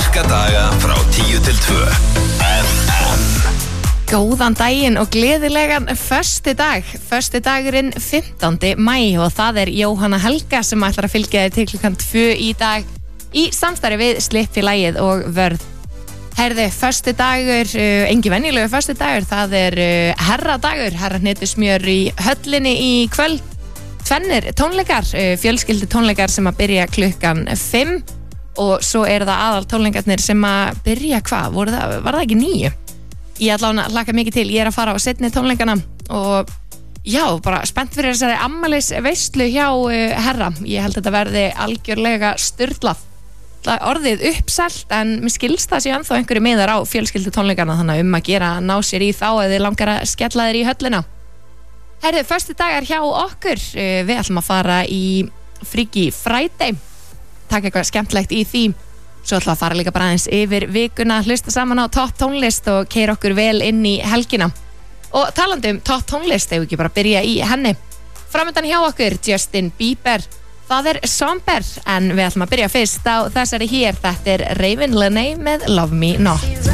Virka daga frá 10 til 2 FM. Góðan daginn og gleðilegan föstudag. Föstudagurinn 15. maí og það Jóhanna Helga sem ætlar að fylgja þér til klukkan 2 í dag í samstarfi við Slippfélagið og Vörð. Herði, föstudagur, engi venjulegu föstudagur, það herradagur, herrahnetusmjör í höllinni í kvöld. Tvennir tónleikar, fjölskyldu tónleikar sem að byrja klukkan 5 og svo það aðal tónleikarnir sem að byrja hvað, var það ekki 9? Ég allavega hlakka mikið til, ég að fara á seinni tónleikana og já, bara spennt fyrir þessari afmælis veislu hjá herra. Ég held að þetta verði algjörlega sturlað. Orðið uppselt en mér skilst það sé ennþá einhverju miðar á fjölskyldu tónleikana þannig að gera að ná sér í þá eða þið langar að skella þér í höllina. Herðu, föstudagar hjá okkur, við ætlum að fara í Freaky Friday, taka eitthvað skemmtilegt í því. Svo ætlum að fara líka bara aðeins yfir vikuna, hlusta saman á topp tónlist og keyra okkur vel inn í helgina. Og talandi topp tónlist, ef við ekki bara byrja í henni. Framundan hjá okkur, Justin Bieber, það Somber, en við ætlum að byrja fyrst á þessari hér, þetta Raven Lenae með Love Me Not.